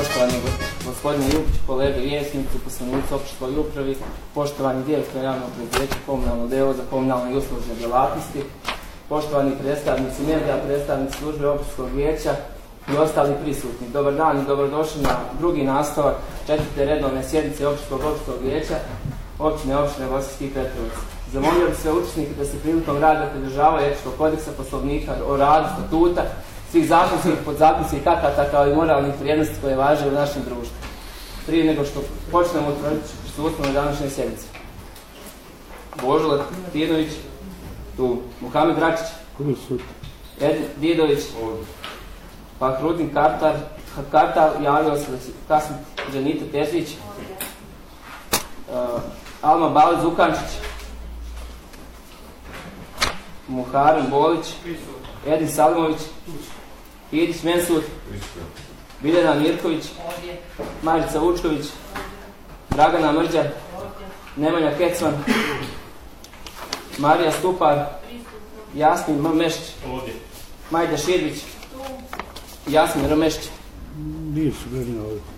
poštovani gospodine Jukić, kolege vijećnici, uposlenici opštoj upravi, poštovani direktor javnog preduzeća komunalnog dela za komunalne i uslužne djelatnosti, poštovani predstavnici medija, predstavnici službe opštinskog vijeća i ostali prisutni. Dobar dan i dobrodošli na drugi nastavak 4. redovne sjednice opštinskog vijeća općine Bosanski Petrovac. Zamolio bi sve učesnike da se prilikom rada pridržavaju etičkog kodeksa, poslovnika o radu, statuta, svih zakonskih, podzakonskih akata kao i moralnih vrijednosti koje važe u našem društvu. Prije nego što počnemo utvrditi prisustvo na današnjoj sjednici. Božo Latinović, tu. Muhamed Račić, Ed Didović, Fahrudin Kartal, javio se Kasim Dženita Tezić, Alma Balić Zukančić, Muharem Bolić, Edin Salimović, Idić Mensur, Biljana Mirković, Marica Vučković, Dragana Mrđar, Nemanja Kecman, Marija Stupar, Jasmin Mešć, Majda Širvić, Jasmin Romešć. Nisu bili na ovdje.